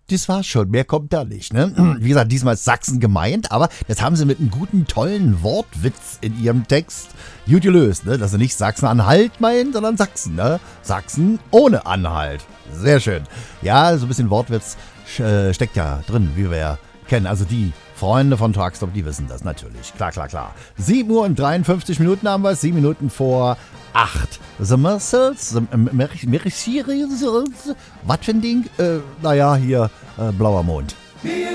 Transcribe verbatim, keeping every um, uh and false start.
Das war's schon, mehr kommt da nicht. Ne? Wie gesagt, diesmal ist Sachsen gemeint, aber das haben sie mit einem guten, tollen Wortwitz in ihrem Text gut gelöst. Ne? Dass sie nicht Sachsen-Anhalt meinen, sondern Sachsen. Ne? Sachsen ohne Anhalt. Sehr schön. Ja, so ein bisschen Wortwitz äh, steckt ja drin, wie wir ja kennen. Also die Freunde von Truckstop, die wissen das natürlich. Klar, klar, klar. sieben Uhr und dreiundfünfzig Minuten haben wir es, sieben Minuten vor acht. The Mercels, The Mercedes, was für ein Ding? Äh, naja, hier, äh, blauer Mond.